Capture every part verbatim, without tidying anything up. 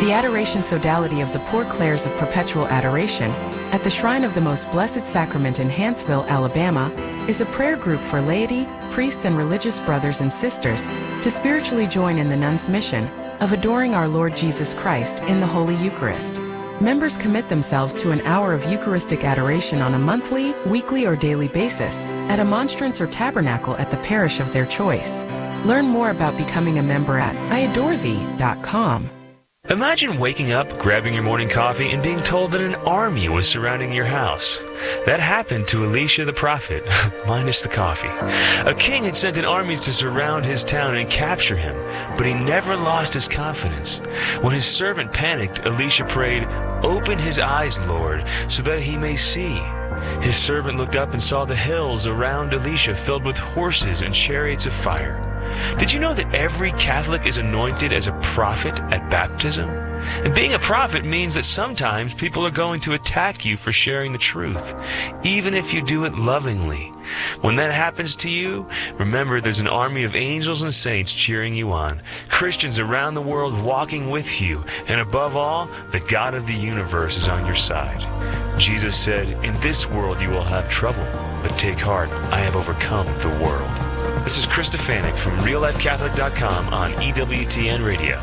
The Adoration Sodality of the Poor Clares of Perpetual Adoration at the Shrine of the Most Blessed Sacrament in Hanceville, Alabama, is a prayer group for laity, priests, and religious brothers and sisters to spiritually join in the nuns' mission of adoring our Lord Jesus Christ in the Holy Eucharist. Members commit themselves to an hour of Eucharistic adoration on a monthly, weekly, or daily basis at a monstrance or tabernacle at the parish of their choice. Learn more about becoming a member at I adore thee dot com. Imagine waking up, grabbing your morning coffee, and being told that an army was surrounding your house. That happened to Elisha the prophet, minus the coffee. A king had sent an army to surround his town and capture him, but he never lost his confidence. When his servant panicked, Elisha prayed, "Open his eyes, Lord, so that he may see." His servant looked up and saw the hills around Elisha filled with horses and chariots of fire. Did you know that every Catholic is anointed as a prophet at baptism? And being a prophet means that sometimes people are going to attack you for sharing the truth, even if you do it lovingly. When that happens to you, remember there's an army of angels and saints cheering you on, Christians around the world walking with you, and above all, the God of the universe is on your side. Jesus said, "In this world you will have trouble, but take heart, I have overcome the world." This is Chris Stefanik from real life catholic dot com on E W T N Radio.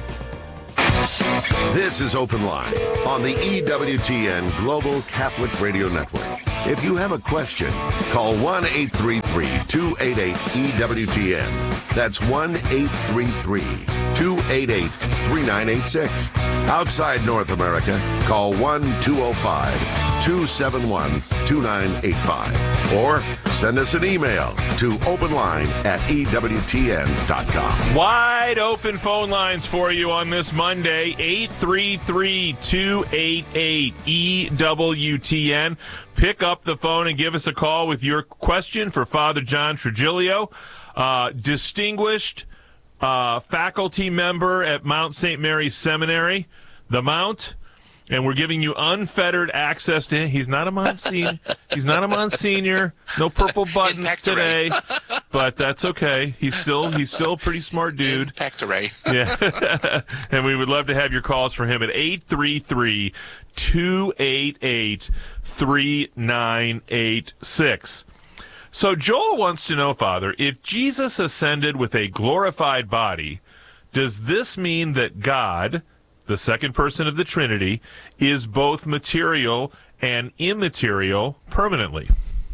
This is Open Line on the E W T N Global Catholic Radio Network. If you have a question, call one eight three three, two eight eight, E W T N. That's one eight three three, two eight eight, three nine eight six. Outside North America, call one two oh five, two seven one, two nine eight five. Or send us an email to openline at E W T N dot com. Wide open phone lines for you on this Monday, eight three three, two eight eight, E W T N. Pick up the phone and give us a call with your question for Father John Trigilio, uh, distinguished uh, faculty member at Mount Saint Mary's Seminary, the Mount. And we're giving you unfettered access to him. He's not a Monsignor. He's not a Monsignor. No purple buttons today, but that's okay. He's still he's still a pretty smart dude. Pectoray. Yeah. And we would love to have your calls for him at eight three three, two eight eight, three nine eight six. So Joel wants to know, Father, if Jesus ascended with a glorified body, does this mean that God, the second person of the Trinity, is both material and immaterial permanently?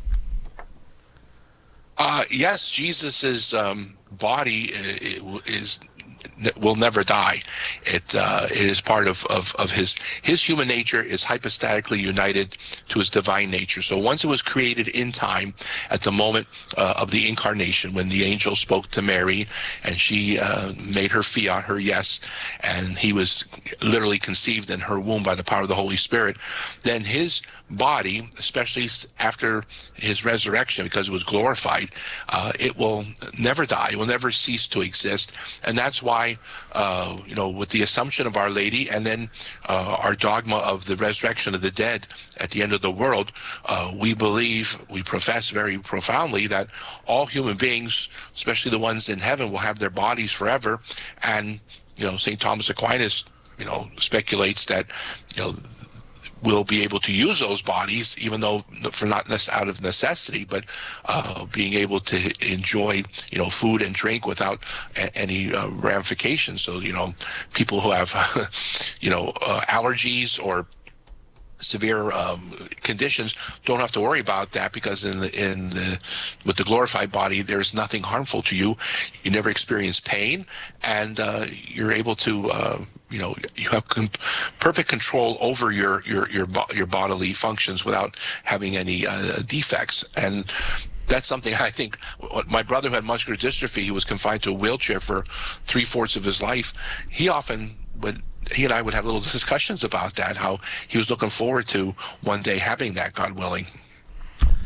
Uh, yes, Jesus' um, body is will never die. It uh, it is part of, of, of his his human nature is hypostatically united to his divine nature. So once it was created in time, at the moment uh, of the incarnation, when the angel spoke to Mary and she uh, made her fiat, her yes, and he was literally conceived in her womb by the power of the Holy Spirit, then his body, especially after his resurrection, because it was glorified, uh, it will never die. It will never cease to exist. And that's why, uh, you know, with the Assumption of Our Lady and then uh, our dogma of the resurrection of the dead at the end of the world, uh, we believe, we profess very profoundly that all human beings, especially the ones in heaven, will have their bodies forever. And, you know, Saint Thomas Aquinas, you know, speculates that, you know, will be able to use those bodies, even though for not out of necessity, but uh, being able to enjoy, you know, food and drink without a- any uh, ramifications. So, you know, people who have, you know, uh, allergies or severe um, conditions don't have to worry about that, because in the in the with the glorified body, there's nothing harmful to you. You never experience pain, and uh, you're able to. Uh, You know, you have com- perfect control over your your your, bo- your bodily functions without having any uh, defects. And that's something I think. My brother who had muscular dystrophy, he was confined to a wheelchair for three fourths of his life. He often would. He and I would have little discussions about that. How he was looking forward to one day having that, God willing.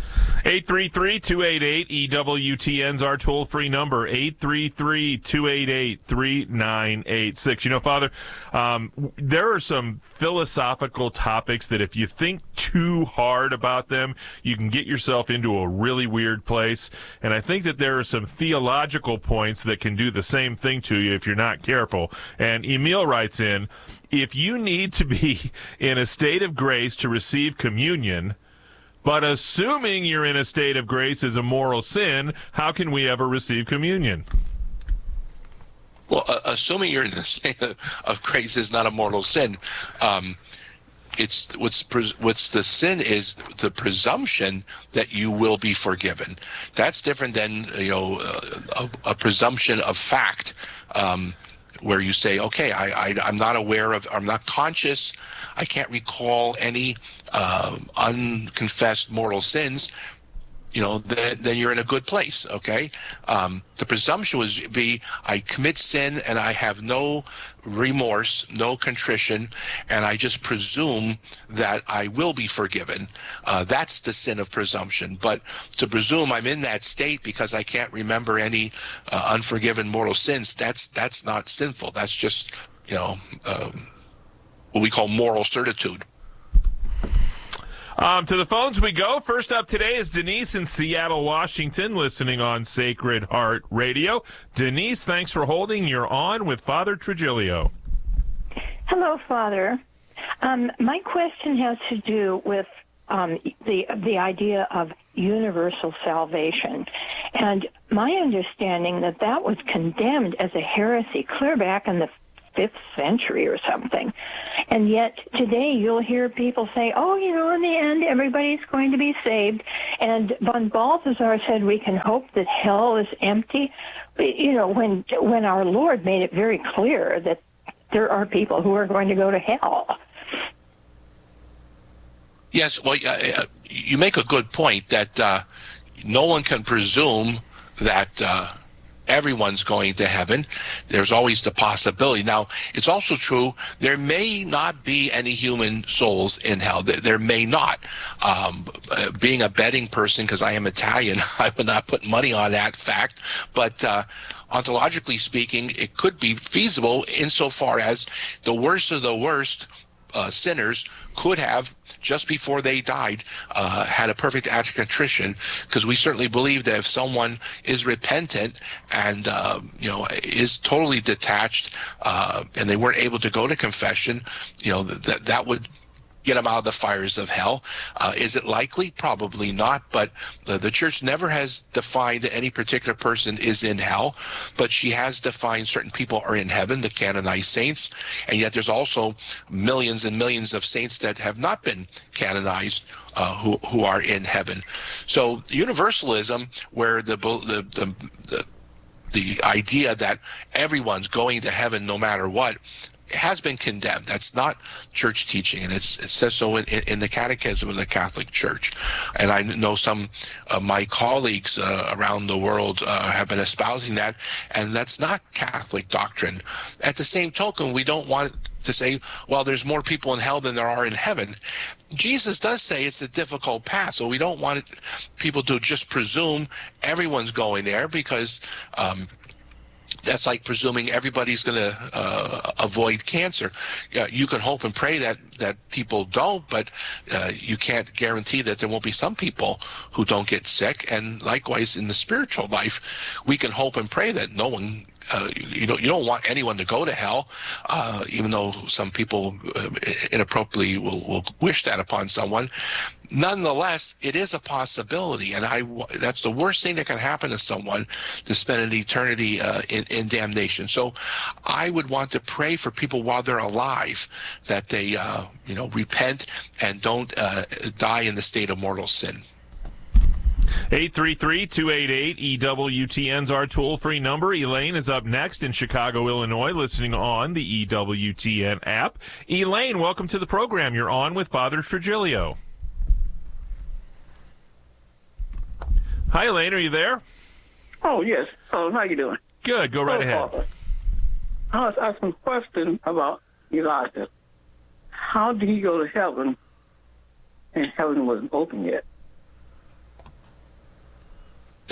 eight three three, two eight eight, E W T N's our toll-free number, eight three three, two eight eight, three nine eight six. You know, Father, um, there are some philosophical topics that if you think too hard about them, you can get yourself into a really weird place. And I think that there are some theological points that can do the same thing to you if you're not careful. And Emil writes in, if you need to be in a state of grace to receive communion, but assuming you're in a state of grace is a moral sin, how can we ever receive communion? Well, uh, assuming you're in the state of, of grace is not a mortal sin. Um, it's what's what's the sin is the presumption that you will be forgiven. That's different than you know a, a presumption of fact. Um, where you say, okay, I, I, I'm not aware of, I'm not conscious, I can't recall any uh, unconfessed mortal sins, you know, then, then you're in a good place, okay? Um, the presumption would be, I commit sin and I have no remorse, no contrition, and I just presume that I will be forgiven. Uh, that's the sin of presumption. But to presume I'm in that state because I can't remember any uh, unforgiven mortal sins, that's that's not sinful. That's just, you know, um, what we call moral certitude. Um, to the phones we go. First up today is Denise in Seattle, Washington, listening on Sacred Heart Radio. Denise, thanks for holding. You're on with Father Trigilio. Hello, Father. Um, my question has to do with um, the the idea of universal salvation. And my understanding that that was condemned as a heresy clear back in the fifth century or something. And yet today you'll hear people say, oh, you know, in the end, everybody's going to be saved. And von Balthasar said we can hope that hell is empty. But, you know, when when our Lord made it very clear that there are people who are going to go to hell. Yes, well, uh, you make a good point that uh, no one can presume that uh, everyone's going to heaven. There's always the possibility. Now, it's also true there may not be any human souls in hell. There may not. Um, being a betting person, because I am Italian, I would not put money on that fact. But uh, ontologically speaking, it could be feasible insofar as the worst of the worst uh, sinners could have, just before they died, uh, had a perfect act of contrition, because we certainly believe that if someone is repentant and uh, you know is totally detached uh, and they weren't able to go to confession, you know that that would get them out of the fires of hell. Uh, is it likely? Probably not, but the, the church never has defined that any particular person is in hell, but she has defined certain people are in heaven, the canonized saints, and yet there's also millions and millions of saints that have not been canonized uh, who, who are in heaven. So universalism, where the the the, the the idea that everyone's going to heaven no matter what, has been condemned. That's not church teaching, and it's, it says so in, in the Catechism of the Catholic Church. And I know some of my colleagues uh, around the world uh, have been espousing that, and that's not Catholic doctrine. At the same token, we don't want to say, well, there's more people in hell than there are in heaven. Jesus does say it's a difficult path, so we don't want it, people to just presume everyone's going there, because um, that's like presuming everybody's going to uh, avoid cancer. Uh, you can hope and pray that, that people don't, but uh, you can't guarantee that there won't be some people who don't get sick. And likewise, in the spiritual life, we can hope and pray that no one, uh, you don't, you don't want anyone to go to hell, uh, even though some people uh, inappropriately will, will wish that upon someone. Nonetheless, it is a possibility, and I, that's the worst thing that can happen to someone, to spend an eternity uh, in, in damnation. So I would want to pray for people while they're alive, that they uh, you know, repent and don't uh, die in the state of mortal sin. eight three three, two eight eight, E W T N's our toll-free number. Elaine is up next in Chicago, Illinois, listening on the E W T N app. Elaine, welcome to the program. You're on with Father Trigilio. Hi, Elaine. Are you there? Oh, yes. Oh, how you doing? Good. Go right oh, ahead. Father, I was asking a question about Elijah. How did he go to heaven and heaven wasn't open yet?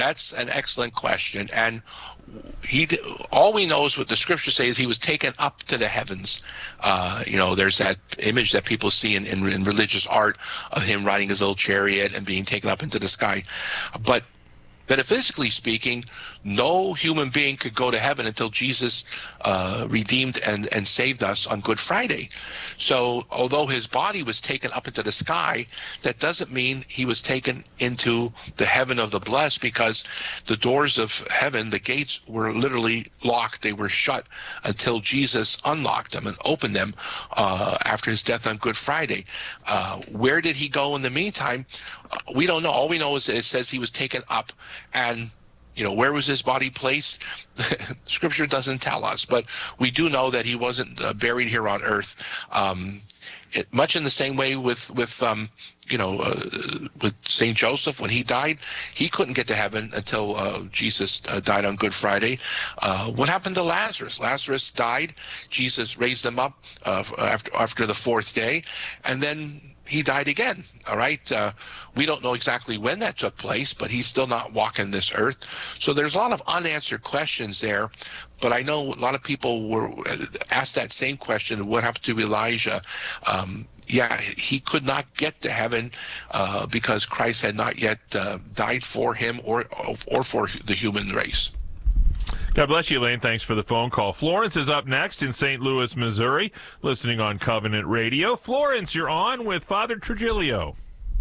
That's an excellent question. And he, all we know is what the scriptures say is he was taken up to the heavens. Uh, you know, there's that image that people see in, in, in religious art of him riding his little chariot and being taken up into the sky. But metaphysically speaking, no human being could go to heaven until Jesus uh, redeemed and, and saved us on Good Friday. So although his body was taken up into the sky, that doesn't mean he was taken into the heaven of the blessed, because the doors of heaven, the gates, were literally locked. They were shut until Jesus unlocked them and opened them uh, after his death on Good Friday. Uh, where did he go in the meantime? Uh, we don't know. All we know is that it says he was taken up. And you know, where was his body placed? Scripture doesn't tell us, but we do know that he wasn't uh, buried here on earth. Um, it, much in the same way with with um, you know uh, with Saint Joseph, when he died, he couldn't get to heaven until uh, Jesus uh, died on Good Friday. Uh, what happened to Lazarus? Lazarus died. Jesus raised him up uh, after after the fourth day, and then he died again. All right. Uh, we don't know exactly when that took place, but he's still not walking this earth. So there's a lot of unanswered questions there. But I know a lot of people were asked that same question: what happened to Elijah? Um, yeah, he could not get to heaven uh, because Christ had not yet uh, died for him or or for the human race. God bless you, Elaine. Thanks for the phone call. Florence is up next in Saint Louis, Missouri, listening on Covenant Radio. Florence, you're on with Father Trujillo.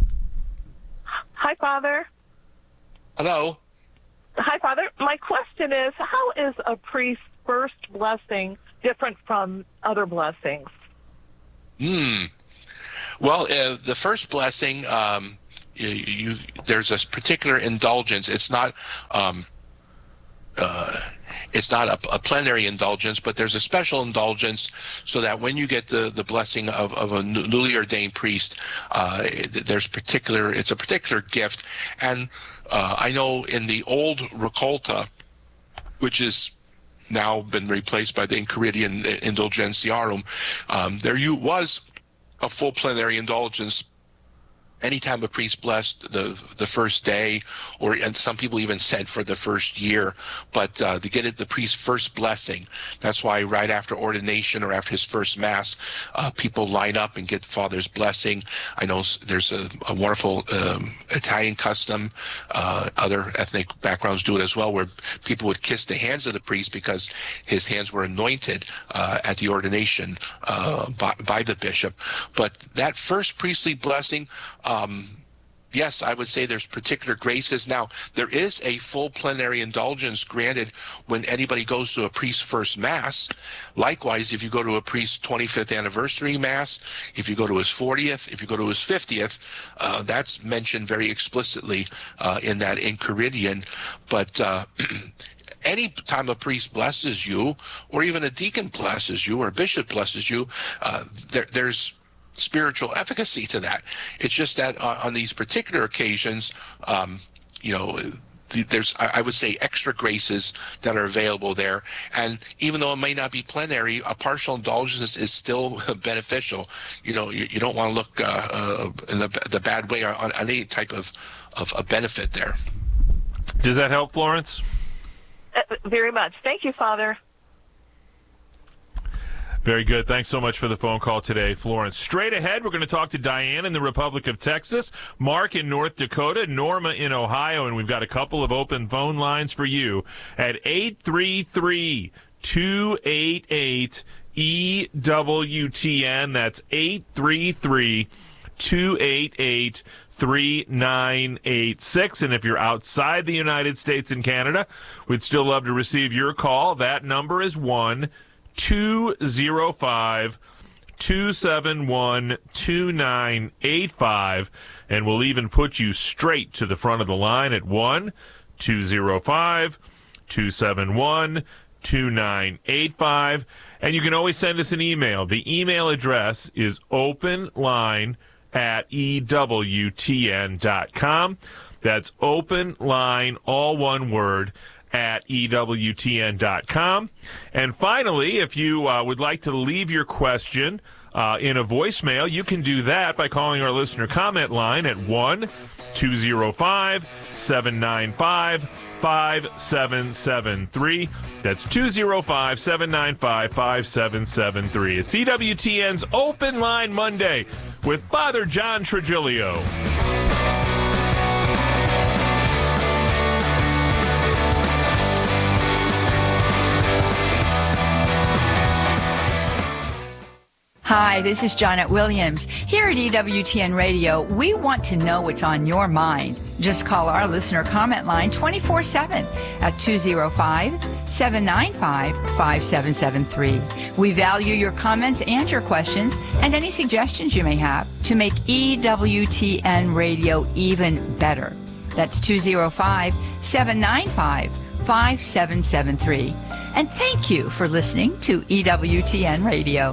Hi, Father. Hello. Hi, Father. My question is, how is a priest's first blessing different from other blessings? Hmm. Well, uh, the first blessing, um, you, you, there's a particular indulgence. It's not... Um, Uh, it's not a, a plenary indulgence, but there's a special indulgence so that when you get the, the blessing of, of a newly ordained priest, uh, there's particular, it's a particular gift. And uh, I know in the old Raccolta, which is now been replaced by the Enchiridion Indulgentiarum, um, there you was a full plenary indulgence anytime a priest blessed the the first day, or and some people even said for the first year, but uh, to get it the priest's first blessing. That's why right after ordination or after his first mass, uh, people line up and get the Father's blessing. I know there's a, a wonderful um, Italian custom. Uh, other ethnic backgrounds do it as well, where people would kiss the hands of the priest because his hands were anointed uh, at the ordination uh, by, by the bishop. But that first priestly blessing, Um, yes, I would say there's particular graces. Now, there is a full plenary indulgence granted when anybody goes to a priest's first Mass. Likewise, if you go to a priest's twenty-fifth anniversary Mass, if you go to his fortieth, if you go to his fiftieth, uh, that's mentioned very explicitly uh, in that Enchiridion. But uh, any time a priest blesses you, or even a deacon blesses you, or a bishop blesses you, uh, there, there's spiritual efficacy to that. It's just that uh, on these particular occasions, um, you know, th- there's, I, I would say, extra graces that are available there. And even though it may not be plenary, a partial indulgence is still beneficial. You know, you, you don't want to look uh, uh, in the, the bad way on, on any type of, of a benefit there. Does that help, Florence? Uh, very much. Thank you, Father. Very good. Thanks so much for the phone call today, Florence. Straight ahead, we're going to talk to Diane in the Republic of Texas, Mark in North Dakota, Norma in Ohio, and we've got a couple of open phone lines for you at eight three three, two eight eight, E W T N. That's eight three three, two eight eight, three nine eight six. And if you're outside the United States and Canada, we'd still love to receive your call. That number is one two zero five, two seven one, two nine eight five, and we'll even put you straight to the front of the line at one two zero five, two seven one, two nine eight five. And you can always send us an email. The email address is openline at E W T N dot com. That's openline, all one word, at E W T N dot com. And finally, if you uh, would like to leave your question uh, in a voicemail, you can do that by calling our listener comment line at one two zero five, seven nine five, five seven seven three. That's two zero five, seven nine five, five seven seven three. It's E W T N's Open Line Monday with Father John Trigilio. Hi, this is Janet Williams. Here at E W T N Radio, we want to know what's on your mind. Just call our listener comment line twenty-four seven at two zero five, seven nine five, five seven seven three. We value your comments and your questions and any suggestions you may have to make E W T N Radio even better. That's two zero five, seven nine five, five seven seven three. And thank you for listening to E W T N Radio.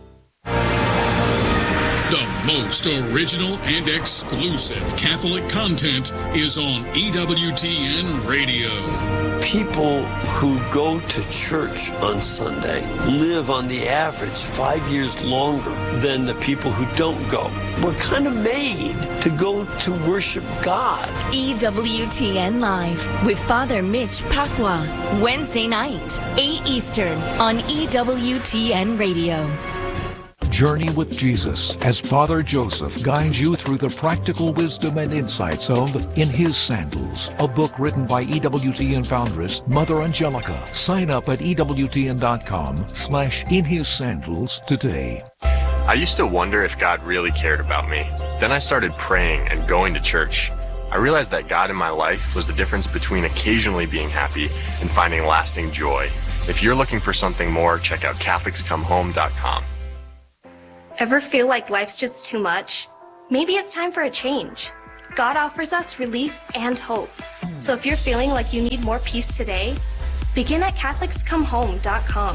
The most original and exclusive Catholic content is on E W T N Radio. People who go to church on Sunday live on the average five years longer than the people who don't go. We're kind of made to go to worship God. E W T N Live with Father Mitch Pacwa, Wednesday night, eight Eastern on E W T N Radio. Journey with Jesus as Father Joseph guides you through the practical wisdom and insights of In His Sandals, a book written by E W T N foundress Mother Angelica. Sign up at E W T N dot com slash In His Sandals today. I used to wonder if God really cared about me. Then I started praying and going to church. I realized that God in my life was the difference between occasionally being happy and finding lasting joy. If you're looking for something more, check out Catholics Come Home dot com. Ever feel like life's just too much? Maybe it's time for a change. God offers us relief and hope. So if you're feeling like you need more peace today, begin at Catholics Come Home dot com.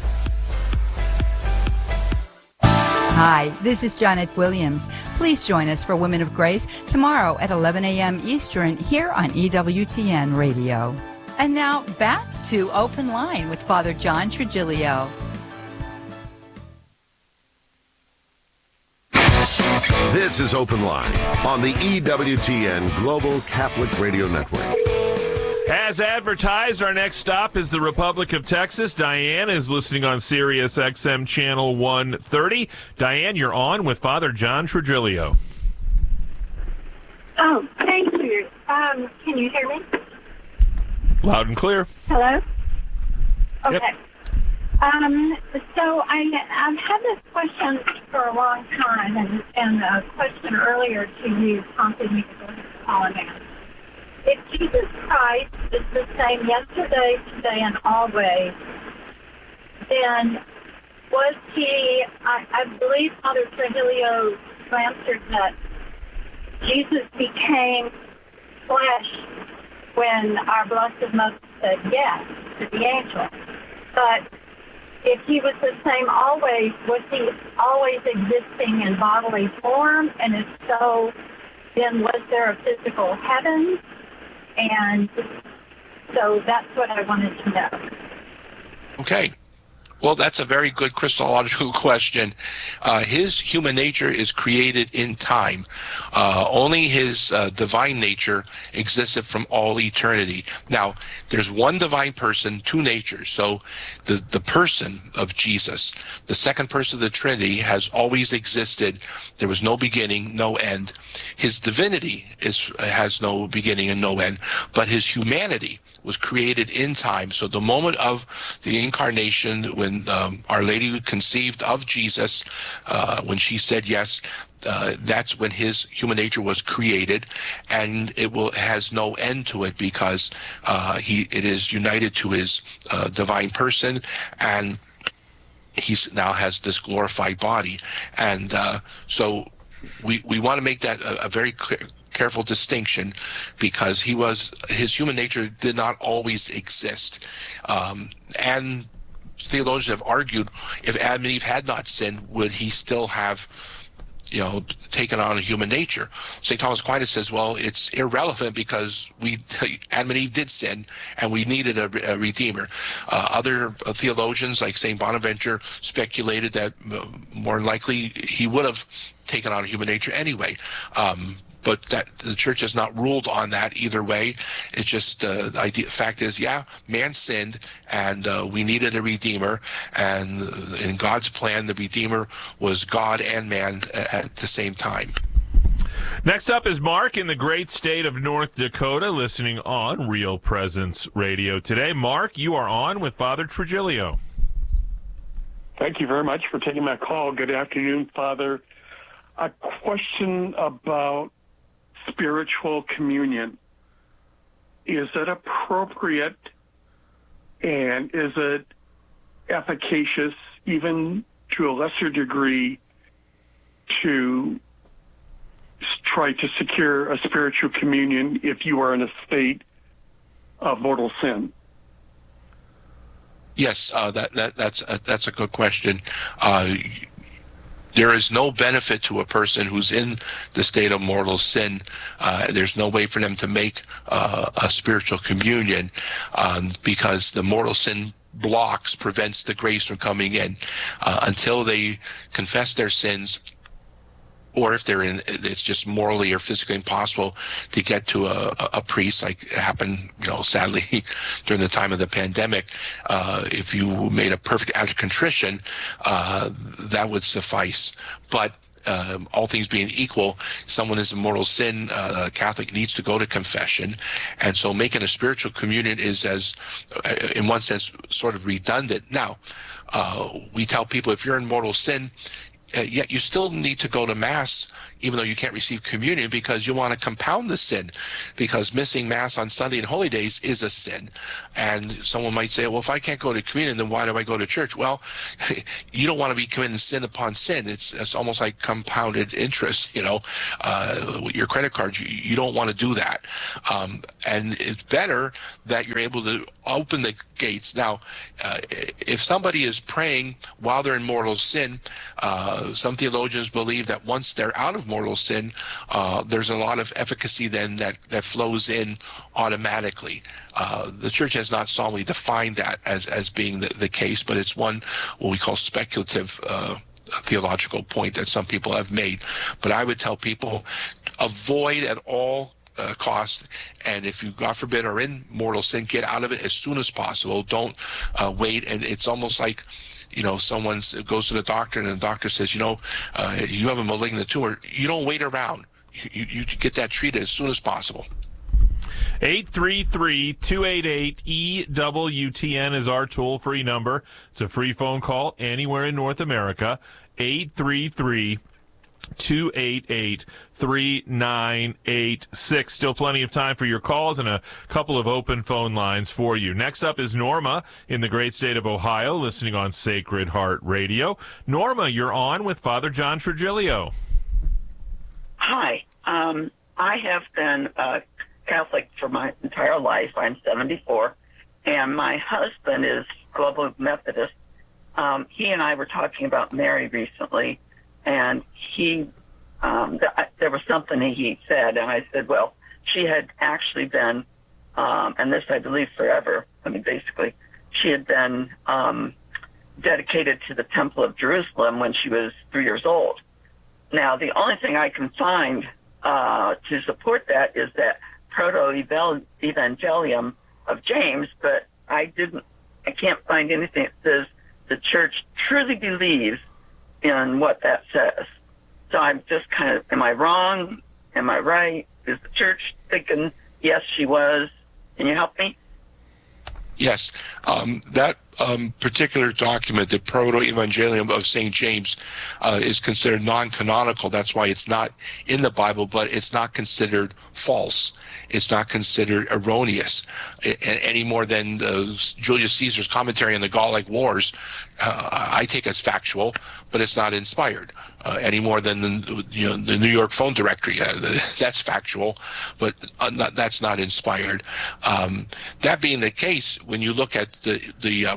Hi, this is Janet Williams. Please join us for Women of Grace tomorrow at eleven a.m. Eastern here on E W T N Radio. And now back to Open Line with Father John Trigilio. This is Open Line on the E W T N Global Catholic Radio Network. As advertised, our next stop is the Republic of Texas. Diane is listening on Sirius X M Channel one thirty. Diane, you're on with Father John Trigilio. Oh, thank you. Um, can you hear me? Loud and clear. Hello? Okay. Yep. Um, so I, I've had this question for a long time, and, and a question earlier to you prompted me to go ahead and call him in. If Jesus Christ is the same yesterday, today, and always, then was he, I, I believe Father Trigilio answered that Jesus became flesh when our Blessed Mother said yes to the angel. But if he was the same always, was he always existing in bodily form? And if so, then was there a physical heaven? And so that's what I wanted to know. Okay. Well, that's a very good Christological question. Uh, his human nature is created in time. Uh, only his uh, divine nature existed from all eternity. Now, there's one divine person, two natures. So the, the person of Jesus, the second person of the Trinity, has always existed. There was no beginning, no end. His divinity is has no beginning and no end, but his humanity was created in time. So the moment of the incarnation, when um, Our Lady conceived of Jesus, uh, when she said yes, uh, that's when his human nature was created, and it will has no end to it because uh, he it is united to his uh, divine person, and he now has this glorified body. And uh, so we we want to make that a, a very clear, careful distinction, because he was his human nature did not always exist, um, and theologians have argued if Adam and Eve had not sinned, would he still have you know, taken on a human nature. Saint Thomas Aquinas says, well, it's irrelevant because we, Adam and Eve did sin, and we needed a, a redeemer. Uh, other theologians, like Saint Bonaventure, speculated that uh, more than likely he would have taken on human nature anyway. Um, But that the church has not ruled on that either way. It's just uh, the idea, fact is, yeah, man sinned, and uh, we needed a redeemer. And in God's plan, the redeemer was God and man at the same time. Next up is Mark in the great state of North Dakota, listening on Real Presence Radio today. Mark, you are on with Father Trigilio. Thank you very much for taking my call. Good afternoon, Father. A question about spiritual communion. Is it appropriate, and is it efficacious, even to a lesser degree, to try to secure a spiritual communion if you are in a state of mortal sin? Yes, uh, that that that's a, that's a good question. Uh, There is no benefit to a person who's in the state of mortal sin. Uh, there's no way for them to make uh, a spiritual communion um, because the mortal sin blocks, prevents the grace from coming in uh, until they confess their sins. Or if they're in, it's just morally or physically impossible to get to a, a priest, like it happened, you know, sadly during the time of the pandemic. Uh, if you made a perfect act of contrition, uh, that would suffice. But um, all things being equal, someone is in mortal sin, uh, a Catholic needs to go to confession. And so making a spiritual communion is, as in one sense, sort of redundant. Now, uh, we tell people if you're in mortal sin, Uh, yet you still need to go to Mass, even though you can't receive communion, because you want to compound the sin, because missing Mass on Sunday and holy days is a sin. And someone might say, well, if I can't go to communion, then why do I go to church? Well, you don't want to be committing sin upon sin. It's, it's almost like compounded interest, you know, uh, with your credit cards. You, you don't want to do that. Um, and it's better that you're able to open the gates. Now, uh, if somebody is praying while they're in mortal sin, uh, some theologians believe that once they're out of mortal sin, uh, there's a lot of efficacy then that, that flows in automatically. Uh, the church has not solemnly defined that as, as being the, the case, but it's one what we call speculative uh, theological point that some people have made. But I would tell people, avoid at all Uh, cost, and if you, God forbid, are in mortal sin, get out of it as soon as possible. Don't uh, wait. And it's almost like, you know, someone goes to the doctor and the doctor says, you know, uh, you have a malignant tumor. You don't wait around. You, you get that treated as soon as possible. eight three three, two eight eight, E W T N is our toll-free number. It's a free phone call anywhere in North America. eight three three, two eight eight, three nine eight six. Still plenty of time for your calls and a couple of open phone lines for you. Next up is Norma in the great state of Ohio, listening on Sacred Heart Radio. Norma, you're on with Father John Trigilio. Hi. Um, I have been a Catholic for my entire life. I'm seventy-four, and my husband is Global Methodist. Um, he and I were talking about Mary recently, and he, um, th- there was something he said, and I said, well, she had actually been, um, and this I believe forever, I mean, basically, she had been um, dedicated to the Temple of Jerusalem when she was three years old. Now, the only thing I can find uh, to support that is that Proto-Evangelium of James, but I didn't, I can't find anything that says the church truly believes in what that says. So I'm just kind of, am I wrong? Am I right? Is the church thinking, yes, she was? Can you help me? Yes. Um, that um, particular document, the Proto-Evangelium of Saint James, uh, is considered non-canonical. That's why it's not in the Bible, but it's not considered false. It's not considered erroneous any more than uh, Julius Caesar's commentary on the Gallic Wars. Uh, I take as factual, but it's not inspired uh, any more than the, you know, the New York phone directory. Uh, the, that's factual, but uh, not, that's not inspired. Um, that being the case, when you look at the, the uh,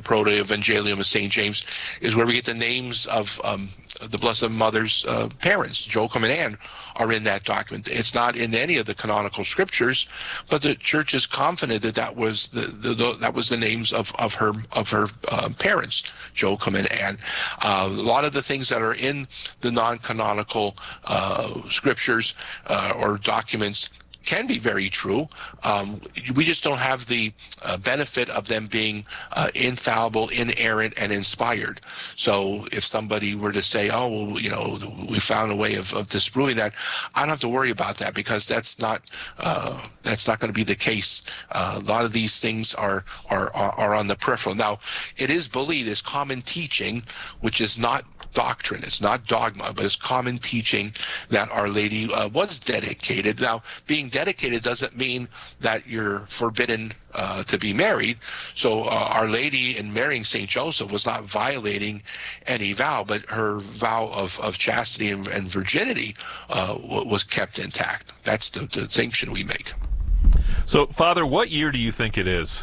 Proto-Evangelium of Saint James, is where we get the names of um, the Blessed Mother's uh, parents. Joachim and Anne are in that document. It's not in any of the canonical scriptures, but the church is confident that that was the, the, the that was the names of of her of her uh, parents, Joachim and Anne. Uh, a lot of the things that are in the non-canonical uh, scriptures uh, or documents can be very true. Um, we just don't have the uh, benefit of them being uh, infallible, inerrant, and inspired. So if somebody were to say, oh, well, you know, we found a way of, of disproving that, I don't have to worry about that, because that's not uh, that's not going to be the case. Uh, a lot of these things are, are, are on the peripheral. Now, it is believed, it's common teaching, which is not doctrine, it's not dogma, but it's common teaching that Our Lady uh, was dedicated. Now, being dedicated doesn't mean that you're forbidden uh, to be married. So uh, Our Lady, in marrying Saint Joseph, was not violating any vow, but her vow of, of chastity and, and virginity uh, was kept intact. That's the, the distinction we make. So, Father, what year do you think it is?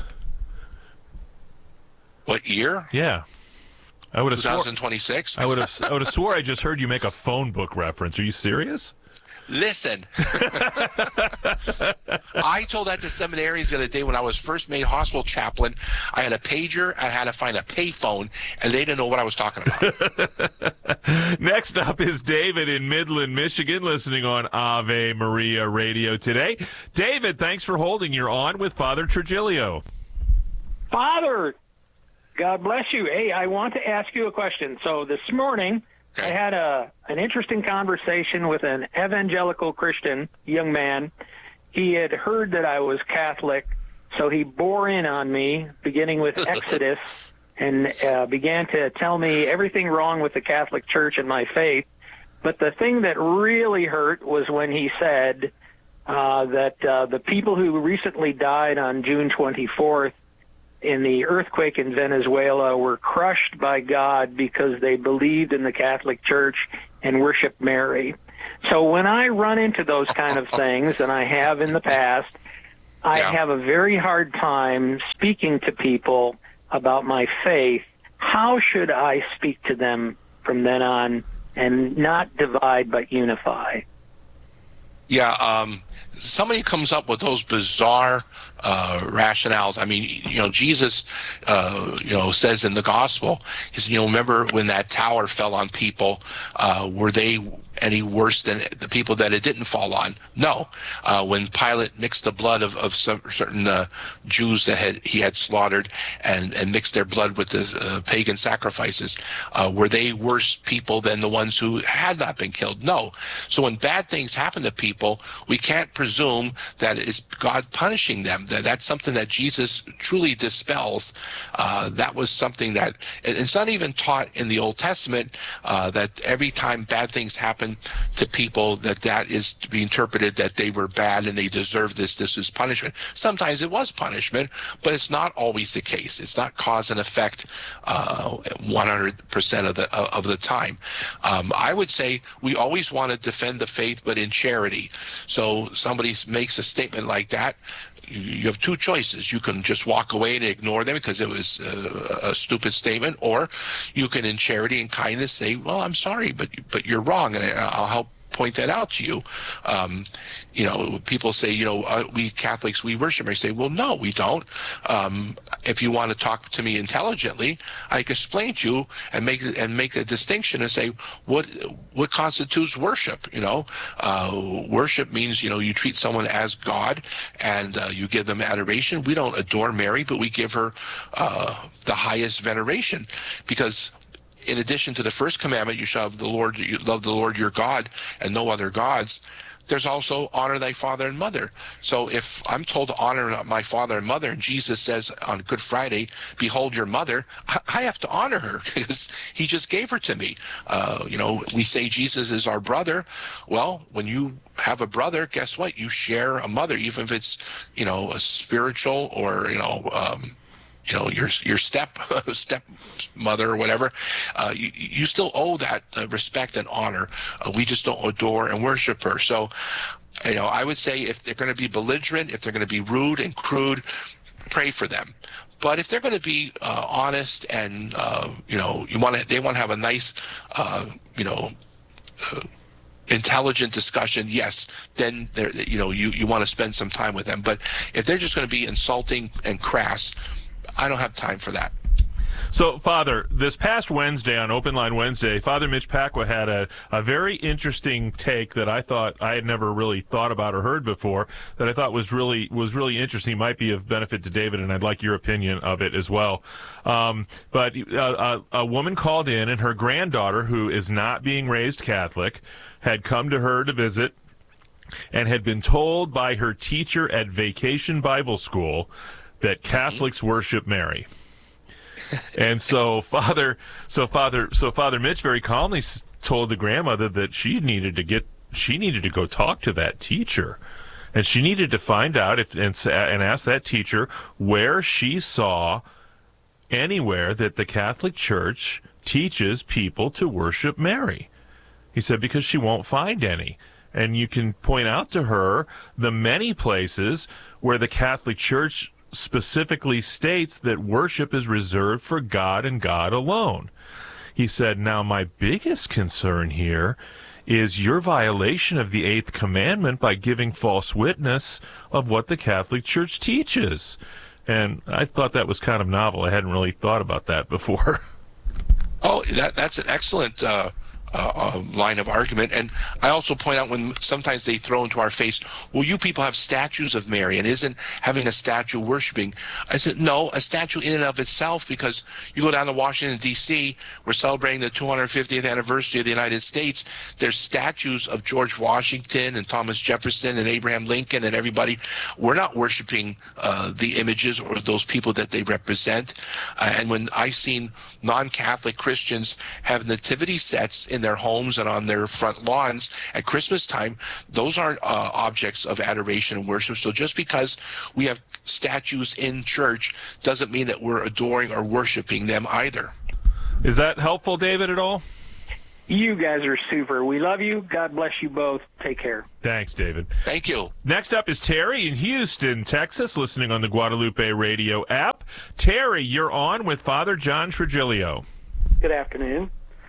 What year? Yeah. I would have twenty twenty-six. Swore, I would have. I would have swore I just heard you make a phone book reference. Are you serious? Listen, I told that to seminaries the other day when I was first made hospital chaplain. I had a pager, I had to find a payphone, and they didn't know what I was talking about. Next up is David in Midland, Michigan, listening on Ave Maria Radio today. David, thanks for holding. You're on with Father Trigilio. Father, God bless you. Hey, I want to ask you a question. So this morning, I had a an interesting conversation with an evangelical Christian young man. He had heard that I was Catholic, so he bore in on me, beginning with Exodus, and uh, began to tell me everything wrong with the Catholic Church and my faith. But the thing that really hurt was when he said uh, that uh, the people who recently died on June twenty-fourth in the earthquake in Venezuela were crushed by God because they believed in the Catholic Church and worshiped Mary. So when I run into those kind of things, and I have in the past, I yeah. have a very hard time speaking to people about my faith. How should I speak to them from then on and not divide but unify? Yeah, um, somebody comes up with those bizarre uh, rationales. I mean, you know, Jesus, uh, you know, says in the gospel, he said, you know, remember when that tower fell on people, uh, were they any worse than the people that it didn't fall on? No. Uh, when Pilate mixed the blood of, of some certain uh, Jews that had, he had slaughtered and, and mixed their blood with the uh, pagan sacrifices, uh, were they worse people than the ones who had not been killed? No. So when bad things happen to people, we can't presume that it's God punishing them. That That's something that Jesus truly dispels. Uh, that was something that, it's not even taught in the Old Testament, uh, that every time bad things happen to people, that that is to be interpreted that they were bad and they deserve this, this is punishment. Sometimes it was punishment, but it's not always the case. It's not cause and effect uh, one hundred percent of the of the time. Um, I would say we always want to defend the faith, but in charity. So somebody makes a statement like that, you have two choices. You can just walk away and ignore them because it was a, a stupid statement, or you can, in charity and kindness, say, well, I'm sorry, but but you're wrong, and I'll help point that out to you. Um, you know, people say, you know, uh, we Catholics, we worship. I say, well, no, we don't. Um, if you want to talk to me intelligently, I can explain to you and make and make a distinction and say what what constitutes worship. You know, uh, worship means, you know, you treat someone as God and uh, you give them adoration. We don't adore Mary, but we give her uh, the highest veneration, because in addition to the first commandment, you shall have the Lord, you love the Lord your God and no other gods, there's also honor thy father and mother. So if I'm told to honor my father and mother, and Jesus says on Good Friday, behold your mother, I have to honor her because he just gave her to me. Uh, you know, we say Jesus is our brother. Well, when you have a brother, guess what? You share a mother, even if it's, you know, a spiritual or, you know, um, you know, your your step step mother or whatever, uh, you, you still owe that uh, respect and honor. Uh, we just don't adore and worship her. So, you know, I would say if they're going to be belligerent, if they're going to be rude and crude, pray for them. But if they're going to be uh, honest and uh, you know, you want to, they want to have a nice, uh, you know, uh, intelligent discussion, yes, then they're, you know, you you want to spend some time with them. But if they're just going to be insulting and crass, I don't have time for that. So, Father, this past Wednesday on Open Line Wednesday, Father Mitch Pacwa had a, a very interesting take that I thought I had never really thought about or heard before, that I thought was really was really interesting, might be of benefit to David, and I'd like your opinion of it as well. Um, but uh, a, a woman called in, and her granddaughter, who is not being raised Catholic, had come to her to visit and had been told by her teacher at Vacation Bible School that Catholics worship Mary. And so Father, so Father, so Father Mitch very calmly told the grandmother that she needed to get, she needed to go talk to that teacher, and she needed to find out if and, and ask that teacher where she saw anywhere that the Catholic Church teaches people to worship Mary. He said because she won't find any. And you can point out to her the many places where the Catholic Church specifically states that worship is reserved for God and God alone. He said, now my biggest concern here is your violation of the eighth commandment by giving false witness of what the Catholic Church teaches. And I thought that was kind of novel. I hadn't really thought about that before. Oh, that that's an excellent uh, uh, uh, line of argument. And I also point out when sometimes they throw into our face, well, you people have statues of Mary, and isn't having a statue worshiping? I said, no, a statue in and of itself, because you go down to Washington, D C, we're celebrating the two hundred fiftieth anniversary of the United States. There's statues of George Washington and Thomas Jefferson and Abraham Lincoln and everybody. We're not worshiping uh, the images or those people that they represent. Uh, and when I've seen non-Catholic Christians have nativity sets in their homes and on their front lawns at Christmas time, those aren't uh, objects of adoration and worship. So just because we have statues in church doesn't mean that we're adoring or worshiping them either. Is that helpful, David, at all? You guys are super. We love you. God bless you both. Take care. Thanks, David. Thank you. Next up is Terry in Houston, Texas, listening on the Guadalupe Radio app. Terry, you're on with Father John Trigilio. Good afternoon.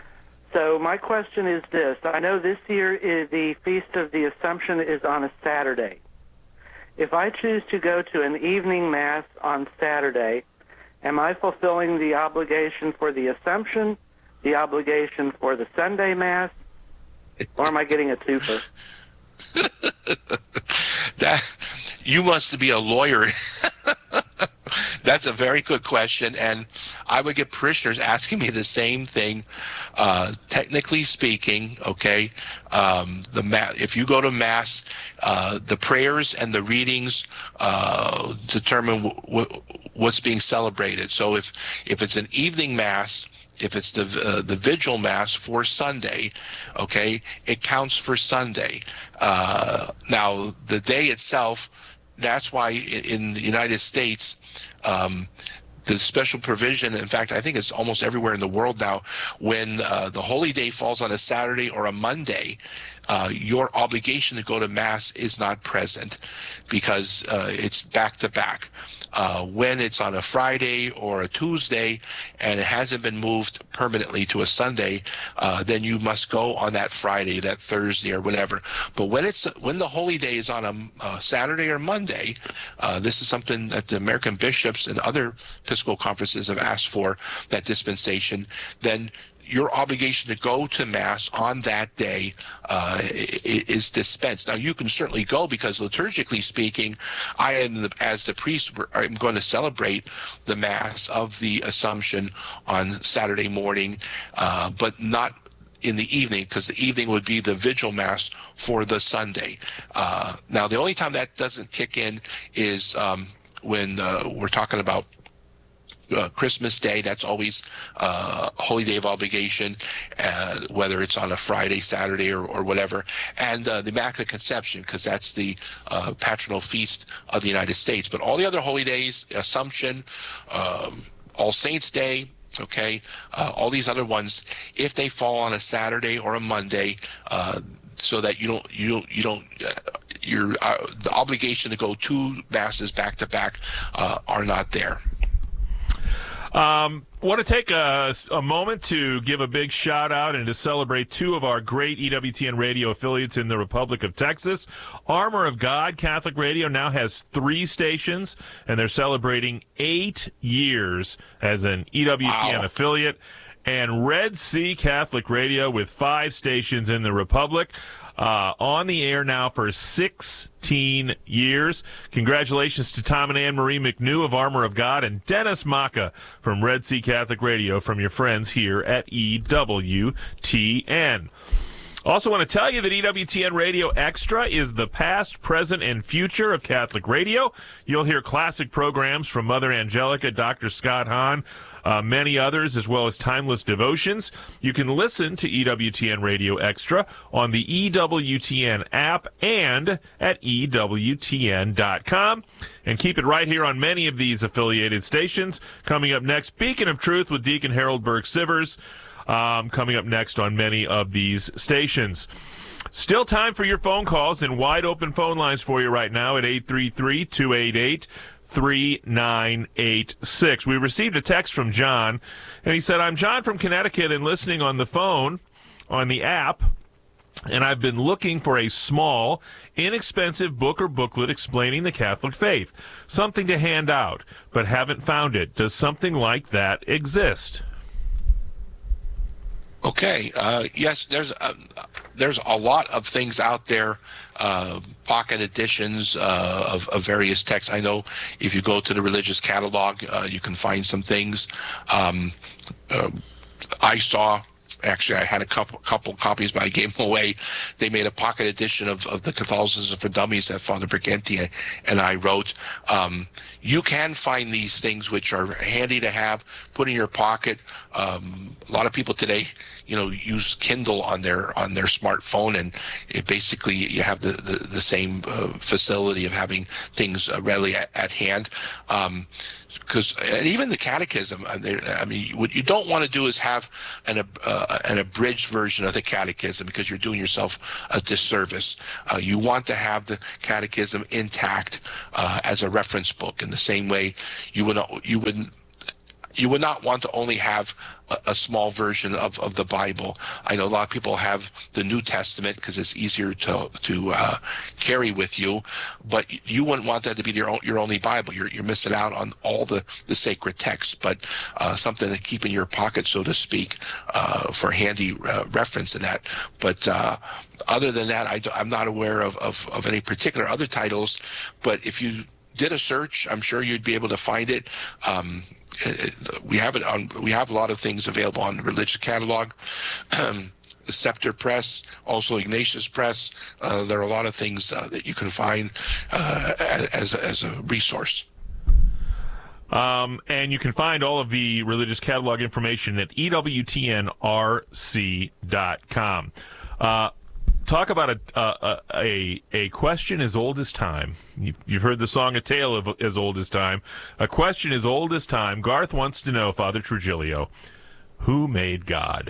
So my question is this. I know this year is the Feast of the Assumption is on a Saturday. If I choose to go to an evening Mass on Saturday, am I fulfilling the obligation for the Assumption, the obligation for the Sunday Mass, or am I getting a twofer? That, you must be a lawyer. That's a very good question, and I would get parishioners asking me the same thing. Uh, technically speaking, okay, um, the ma- if you go to Mass, uh, the prayers and the readings uh, determine w- w- what's being celebrated. So if if it's an evening Mass, if it's the uh, the Vigil Mass for Sunday, okay, it counts for Sunday. Uh, now, the day itself, that's why in the United States, um, the special provision, in fact, I think it's almost everywhere in the world now, when uh, the holy day falls on a Saturday or a Monday, uh, your obligation to go to Mass is not present because uh, it's back-to-back. Uh, when it's on a Friday or a Tuesday and it hasn't been moved permanently to a Sunday, uh, then you must go on that Friday, that Thursday, or whatever. But when it's when the holy day is on a, a Saturday or Monday, uh, this is something that the American bishops and other Episcopal conferences have asked for, that dispensation, then your obligation to go to Mass on that day uh, is dispensed. Now, you can certainly go because liturgically speaking, I am, the, as the priest, I'm going to celebrate the Mass of the Assumption on Saturday morning, uh, but not in the evening, because the evening would be the Vigil Mass for the Sunday. Uh, now, the only time that doesn't kick in is um, when uh, we're talking about Uh, Christmas Day. That's always uh, a holy day of obligation, uh, whether it's on a Friday, Saturday, or, or whatever. And uh, the Immaculate Conception, because that's the uh, patronal feast of the United States. But all the other holy days, Assumption, um, All Saints Day, okay, uh, all these other ones, if they fall on a Saturday or a Monday, uh, so that you don't, you don't, you don't. Uh, your uh, the obligation to go two masses back to back uh, are not there. Um, want to take a, a moment to give a big shout out and to celebrate two of our great E W T N radio affiliates in the Republic of Texas. Armor of God Catholic Radio now has three stations, and they're celebrating eight years as an E W T N wow. affiliate. And Red Sea Catholic Radio with five stations in the Republic. Uh, on the air now for sixteen years. Congratulations to Tom and Anne Marie McNew of Armor of God and Dennis Maka from Red Sea Catholic Radio from your friends here at E W T N. Also want to tell you that E W T N Radio Extra is the past, present, and future of Catholic radio. You'll hear classic programs from Mother Angelica, Doctor Scott Hahn, uh, many others, as well as timeless devotions. You can listen to E W T N Radio Extra on the E W T N app and at E W T N dot com. And keep it right here on many of these affiliated stations. Coming up next, Beacon of Truth with Deacon Harold Burke-Sivers. Um, coming up next on many of these stations. Still time for your phone calls and wide open phone lines for you right now at eight three three, two eight eight, three nine eight six. We received a text from John, and he said, I'm John from Connecticut and listening on the phone, on the app, and I've been looking for a small, inexpensive book or booklet explaining the Catholic faith. Something to hand out, but haven't found it. Does something like that exist? Okay. Uh, yes, there's a, there's a lot of things out there, uh, pocket editions uh, of, of various texts. I know if you go to the religious catalog, uh, you can find some things. Um, uh, I saw. Actually, I had a couple couple copies, but I gave them away. They made a pocket edition of, of the Catholicism for Dummies that Father Briganti and I wrote. Um, you can find these things which are handy to have, put in your pocket. Um, a lot of people today, you know, use Kindle on their on their smartphone, and it basically you have the the, the same uh, facility of having things uh, readily at, at hand. Um, Because and even the catechism, I mean, what you don't want to do is have an uh, an abridged version of the catechism, because you're doing yourself a disservice. Uh, you want to have the catechism intact uh, as a reference book. In the same way, you would you wouldn't. You would not want to only have a, a small version of, of the Bible. I know a lot of people have the New Testament because it's easier to to uh, carry with you, but you wouldn't want that to be your own, your only Bible. You're you're missing out on all the, the sacred texts, but uh, something to keep in your pocket, so to speak, uh, for handy uh, reference in that. But uh, other than that, I, I'm not aware of, of, of any particular other titles, but if you did a search, I'm sure you'd be able to find it. Um, We have it on. We have a lot of things available on the religious catalog, um, Scepter Press, also Ignatius Press. Uh, there are a lot of things uh, that you can find uh, as as a resource. Um, and you can find all of the religious catalog information at E W T N R C dot com. Uh, Talk about a, uh, a a question as old as time. You've, you've heard the song "A Tale of as Old as Time." A question as old as time. Garth wants to know, Father Trujillo, who made God?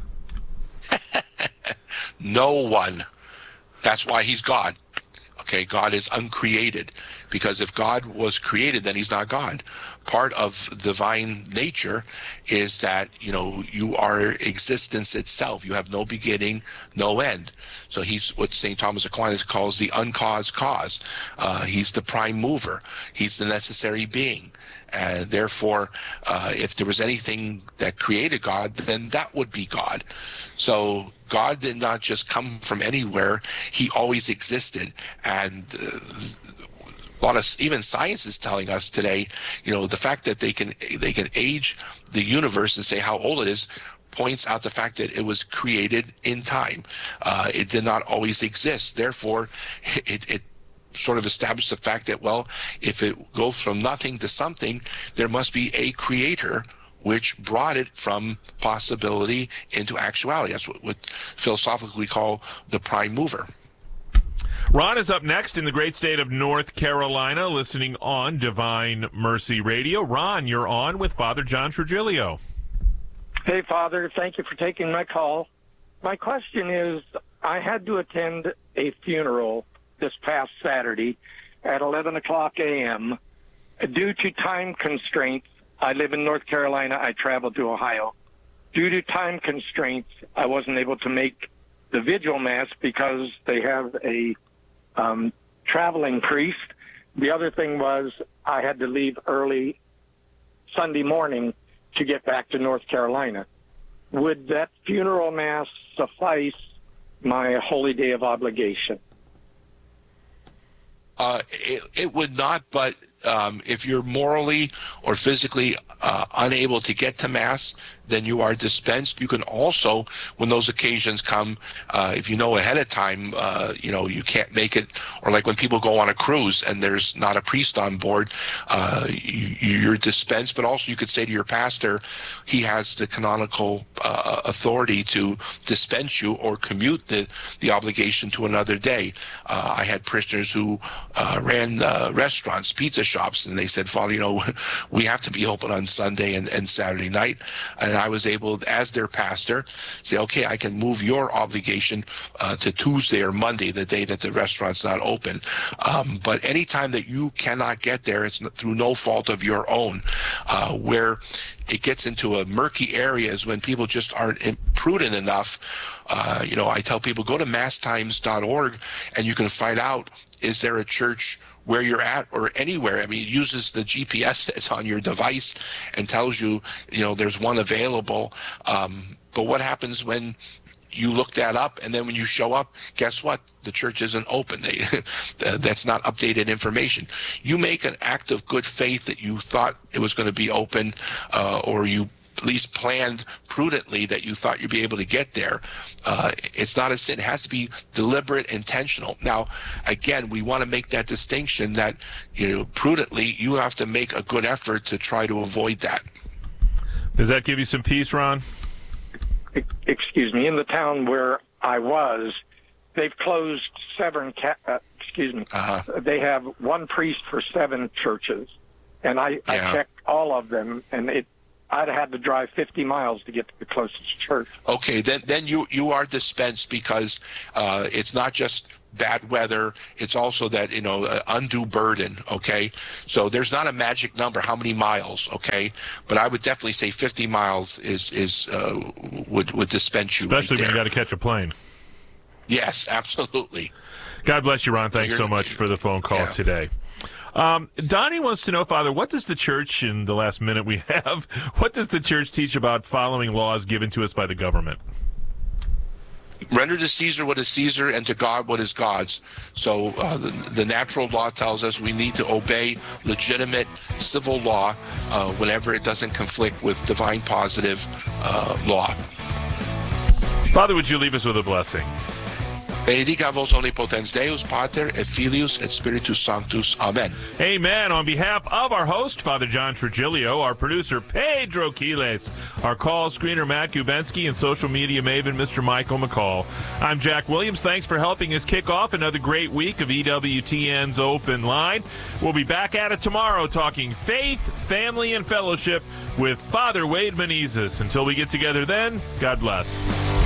No one. That's why he's God. Okay, God is uncreated, because if God was created, then he's not God. Part of divine nature is that, you know, you are existence itself. You have no beginning, no end. So he's what Saint Thomas Aquinas calls the uncaused cause. Uh, he's the prime mover. He's the necessary being. And therefore, uh, if there was anything that created God, then that would be God. So God did not just come from anywhere. He always existed. And uh, a lot of even science is telling us today, you know, the fact that they can they can age the universe and say how old it is points out the fact that it was created in time. Uh, it did not always exist. Therefore, it, it sort of established the fact that, well, if it goes from nothing to something, there must be a creator which brought it from possibility into actuality. That's what, what philosophically we call the prime mover. Ron is up next in the great state of North Carolina, listening on Divine Mercy Radio. Ron, you're on with Father John Trujillo. Hey, Father. Thank you for taking my call. My question is, I had to attend a funeral this past Saturday at eleven o'clock a.m. Due to time constraints, I live in North Carolina. I travel to Ohio. Due to time constraints, I wasn't able to make the vigil mass because they have a um, traveling priest. The other thing was I had to leave early Sunday morning to get back to North Carolina. Would that funeral mass suffice my holy day of obligation? Uh, it, it would not, but um, if you're morally or physically uh, unable to get to Mass, then you are dispensed. You can also, when those occasions come, uh, if you know ahead of time, uh, you know, you can't make it, or like when people go on a cruise and there's not a priest on board, uh, you, you're dispensed, but also you could say to your pastor, he has the canonical uh, authority to dispense you or commute the, the obligation to another day. Uh, I had parishioners who uh, ran uh, restaurants, pizza shops, and they said, Father, you know, we have to be open on Sunday and, and Saturday night. And I was able, as their pastor, say, okay, I can move your obligation uh, to Tuesday or Monday, the day that the restaurant's not open. Um, but anytime that you cannot get there, it's through no fault of your own. Uh, where it gets into a murky area is when people just aren't prudent enough. Uh, you know, I tell people, go to mass times dot org and you can find out, is there a church where you're at or anywhere. I mean, it uses the G P S that's on your device and tells you, you know, there's one available. Um, but what happens when you look that up and then when you show up, guess what? The church isn't open. They, that's not updated information. You make an act of good faith that you thought it was going to be open, uh, or you at least planned prudently that you thought you'd be able to get there. Uh, it's not a sin. It has to be deliberate, intentional. Now, again, we want to make that distinction that, you know, prudently, you have to make a good effort to try to avoid that. Does that give you some peace, Ron? Excuse me. In the town where I was, they've closed seven, ca- uh, excuse me, uh-huh. They have one priest for seven churches. And I, yeah. I checked all of them, and it I'd have had to drive fifty miles to get to the closest church. Okay, then then you, you are dispensed because uh, it's not just bad weather. It's also that, you know, uh, undue burden, okay? So there's not a magic number, how many miles, okay? But I would definitely say fifty miles is, is uh, would, would dispense you. Especially right when there. you got to catch a plane. Yes, absolutely. God bless you, Ron. Thanks so much for the phone call yeah. today. Um, Donnie wants to know, Father, what does the church, in the last minute we have, what does the church teach about following laws given to us by the government? Render to Caesar what is Caesar and to God what is God's. So uh, the, the natural law tells us we need to obey legitimate civil law uh, whenever it doesn't conflict with divine positive uh, law. Father, would you leave us with a blessing? Benedicat vos omnipotens Deus, Pater, et Filius, et Spiritus Sanctus. Amen. Amen. On behalf of our host, Father John Trigilio, our producer, Pedro Quiles, our call screener, Matt Gubensky, and social media maven, Mister Michael McCall, I'm Jack Williams. Thanks for helping us kick off another great week of E W T N's Open Line. We'll be back at it tomorrow talking faith, family, and fellowship with Father Wade Menezes. Until we get together then, God bless.